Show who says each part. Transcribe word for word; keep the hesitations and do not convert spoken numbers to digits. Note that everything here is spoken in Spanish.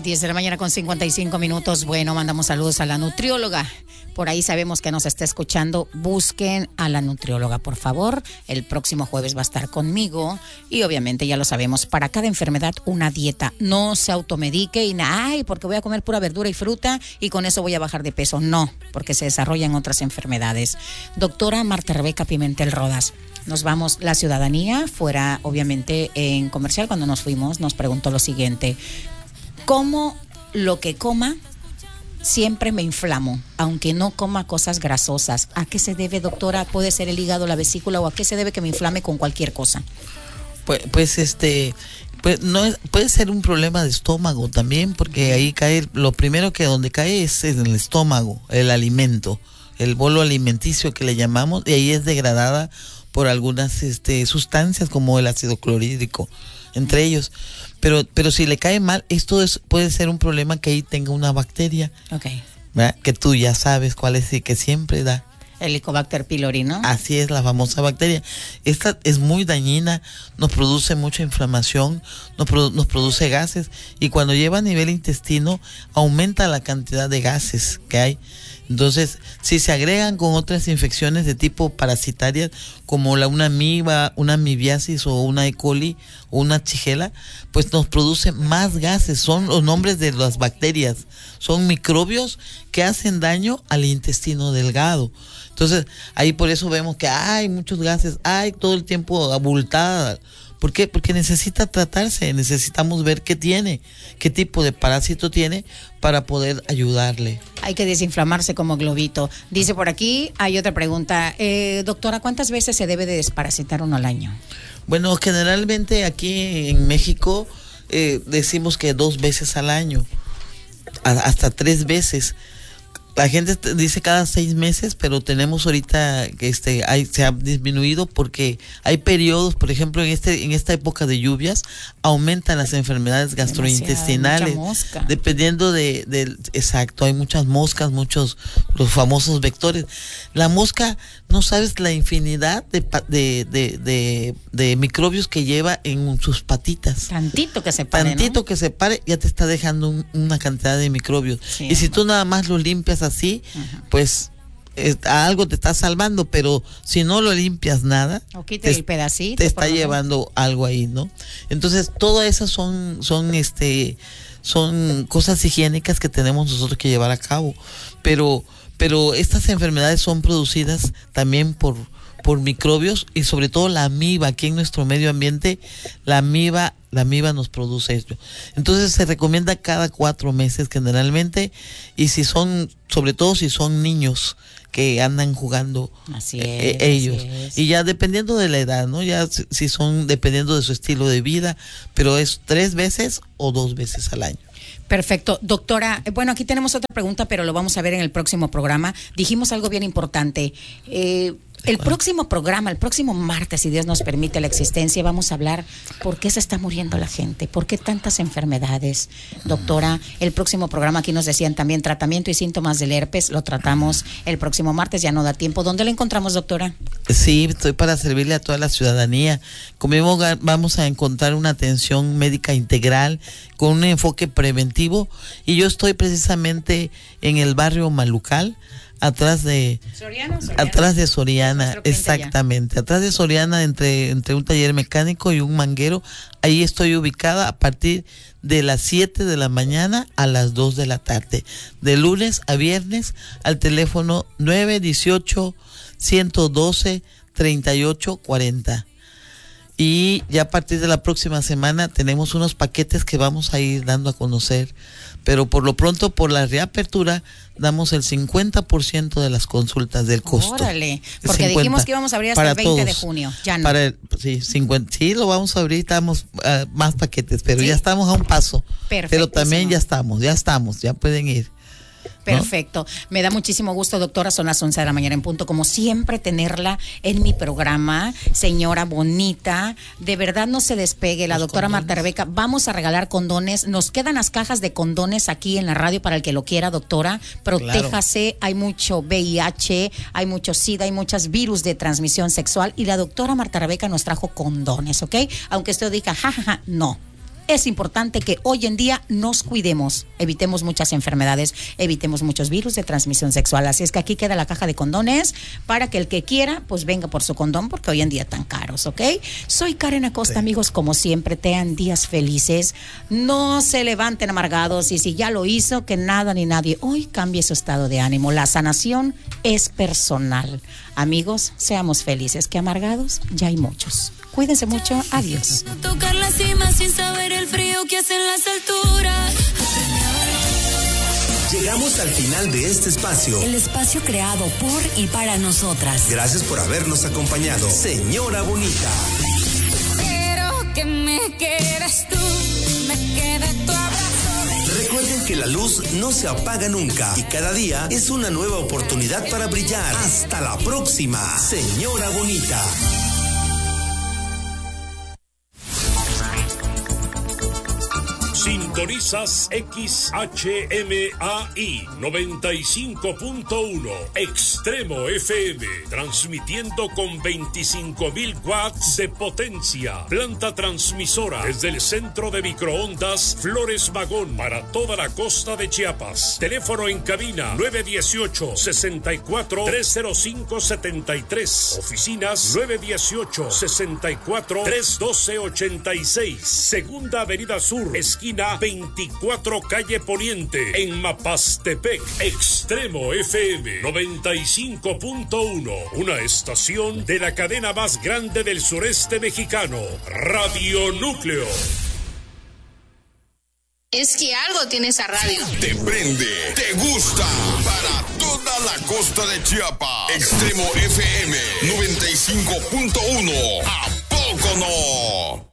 Speaker 1: diez de la mañana con cincuenta y cinco minutos. Bueno, mandamos saludos a la nutrióloga. Por ahí sabemos que nos está escuchando. Busquen a la nutrióloga, por favor. El próximo jueves va a estar conmigo. Y obviamente ya lo sabemos, para cada enfermedad una dieta. No se automedique y nada, ay, porque voy a comer pura verdura y fruta y con eso voy a bajar de peso. No, porque se desarrollan otras enfermedades. Doctora Marta Rebeca Pimentel Rodas. Nos vamos, la ciudadanía, fuera obviamente en comercial, cuando nos fuimos, nos preguntó lo siguiente: ¿cómo lo que coma siempre me inflamo, aunque no coma cosas grasosas? ¿A qué se debe, doctora? ¿Puede ser el hígado, la vesícula, o a qué se debe que me inflame con cualquier cosa?
Speaker 2: Pues, pues este, pues no es, puede ser un problema de estómago también, porque ahí cae, lo primero que donde cae es en el estómago, el alimento, el bolo alimenticio que le llamamos, y ahí es degradada por algunas este, sustancias como el ácido clorhídrico, entre ellos. Pero pero si le cae mal, esto es, puede ser un problema que ahí tenga una bacteria.
Speaker 1: Okay.
Speaker 2: ¿Verdad? Que tú ya sabes cuál es y que siempre da.
Speaker 1: El Helicobacter pylori, ¿no?
Speaker 2: Así es, la famosa bacteria. Esta es muy dañina, nos produce mucha inflamación, nos, produ- nos produce gases, y cuando lleva a nivel intestino aumenta la cantidad de gases que hay. Entonces, si se agregan con otras infecciones de tipo parasitarias, como la, una amiba, una amibiasis o una E. coli o una shigella, pues nos produce más gases. Son los nombres de las bacterias, son microbios que hacen daño al intestino delgado. Entonces, ahí por eso vemos que hay muchos gases, hay todo el tiempo abultada. ¿Por qué? Porque necesita tratarse, necesitamos ver qué tiene, qué tipo de parásito tiene para poder ayudarle.
Speaker 1: Hay que desinflamarse como globito. Dice por aquí, hay otra pregunta. Eh, doctora, ¿cuántas veces se debe de desparasitar uno al año?
Speaker 2: Bueno, generalmente aquí en México eh, decimos que dos veces al año, a, hasta tres veces. La gente dice cada seis meses, pero tenemos ahorita que este hay, se ha disminuido porque hay periodos, por ejemplo, en este en esta época de lluvias aumentan las enfermedades gastrointestinales.
Speaker 1: Mucha mosca.
Speaker 2: Dependiendo de, de exacto, hay muchas moscas, muchos los famosos vectores. La mosca, no sabes la infinidad de de de, de, de microbios que lleva en sus patitas.
Speaker 1: Tantito que se pare,
Speaker 2: Tantito
Speaker 1: ¿no?
Speaker 2: que se pare ya te está dejando un, una cantidad de microbios.
Speaker 1: Sí,
Speaker 2: y si tú nada más lo limpias así, uh-huh, pues eh, a algo te está salvando, pero si no lo limpias nada,
Speaker 1: o quita el pedacito,
Speaker 2: te está llevando algo ahí, ¿no? Entonces, todas esas son son este son cosas higiénicas que tenemos nosotros que llevar a cabo, pero pero estas enfermedades son producidas también por por microbios, y sobre todo la amiba. Aquí en nuestro medio ambiente la amiba la amiba nos produce esto. Entonces se recomienda cada cuatro meses generalmente, y si son, sobre todo si son niños que andan jugando,
Speaker 1: así es,
Speaker 2: eh, ellos,
Speaker 1: así es.
Speaker 2: Y ya dependiendo de la edad, ¿no? Ya si, si son dependiendo de su estilo de vida, pero es tres veces o dos veces al año.
Speaker 1: Perfecto. Doctora, bueno, aquí tenemos otra pregunta, pero lo vamos a ver en el próximo programa. Dijimos algo bien importante. Eh, el próximo programa, el próximo martes, si Dios nos permite la existencia, vamos a hablar por qué se está muriendo la gente, por qué tantas enfermedades. Doctora, el próximo programa, aquí nos decían también tratamiento y síntomas del herpes, lo tratamos el próximo martes, ya no da tiempo. ¿Dónde la encontramos, doctora?
Speaker 2: Sí, estoy para servirle a toda la ciudadanía. Conmigo vamos a encontrar una atención médica integral con un enfoque preventivo, y yo estoy precisamente en el barrio Malucal, atrás de
Speaker 1: Soriana, Soriana.
Speaker 2: atrás de Soriana, exactamente, atrás de Soriana, entre entre un taller mecánico y un manguero. Ahí estoy ubicada a partir de las siete de la mañana a las dos de la tarde, de lunes a viernes, al teléfono nueve dieciocho, ciento doce, treinta y ocho cuarenta. Y ya a partir de la próxima semana tenemos unos paquetes que vamos a ir dando a conocer, pero por lo pronto, por la reapertura, damos el cincuenta por ciento de las consultas del costo.
Speaker 1: Órale, porque cincuenta dijimos que íbamos a abrir hasta el veinte todos, de junio, ya no.
Speaker 2: Para el, sí, cincuenta, sí, lo vamos a abrir, damos uh, más paquetes, pero ¿sí? Ya estamos a un paso. Pero también ya estamos, ya estamos, ya pueden ir.
Speaker 1: Perfecto. ¿No? Me da muchísimo gusto, doctora. Son las once de la mañana en punto. Como siempre, tenerla en mi programa. Señora bonita, de verdad no se despegue. La Los doctora condones. Marta Rebeca, vamos a regalar condones. Nos quedan las cajas de condones aquí en la radio para el que lo quiera, doctora. Protéjase. Claro. Hay mucho V I H, hay mucho SIDA, hay muchos virus de transmisión sexual. Y la doctora Marta Rebeca nos trajo condones, ¿ok? Aunque usted diga, jajaja, ja, ja, no. es importante que hoy en día nos cuidemos, evitemos muchas enfermedades, evitemos muchos virus de transmisión sexual. Así es que aquí queda la caja de condones para que el que quiera, pues venga por su condón, porque hoy en día están caros, ¿ok? Soy Karen Acosta, sí. Amigos, como siempre, tengan días felices, no se levanten amargados y si ya lo hizo, que nada ni nadie hoy cambie su estado de ánimo. La sanación es personal. Amigos, seamos felices, que amargados ya hay muchos. Cuídense mucho, adiós.
Speaker 3: Tocar la cima sin saber el frío que hacen las alturas.
Speaker 4: Llegamos al final de este espacio.
Speaker 3: El espacio creado por y para nosotras.
Speaker 4: Gracias por habernos acompañado, señora bonita.
Speaker 3: Pero que me quieres tú, me quede tu abrazo.
Speaker 4: Recuerden que la luz no se apaga nunca y cada día es una nueva oportunidad para brillar. Hasta la próxima, señora bonita.
Speaker 5: Sintonizas X H M A I noventa y cinco punto uno Extremo F M, transmitiendo con veinticinco mil watts de potencia. Planta transmisora desde el centro de microondas Flores Magón para toda la costa de Chiapas. Teléfono en cabina nueve uno ocho, seis cuatro, tres cero cinco siete tres. Oficinas nueve uno ocho, seis cuatro, tres uno dos ocho seis. Segunda Avenida Sur, esquina veinticuatro calle Poniente, en Mapastepec. Extremo F M noventa y cinco punto uno, una estación de la cadena más grande del sureste mexicano, Radio Núcleo.
Speaker 6: Es que algo tiene esa radio.
Speaker 7: Te prende, te gusta, para toda la costa de Chiapas. Extremo F M noventa y cinco punto uno. ¿A poco no?